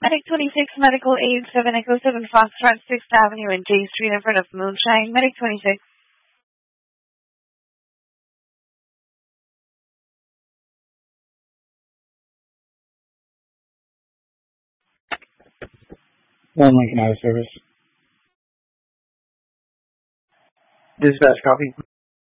Medic 26, Medical Aid 7 Echo 7 Foxtrot 6th Avenue and J Street in front of Moonshine. Medic 26. One Lincoln out of service. Dispatch copy.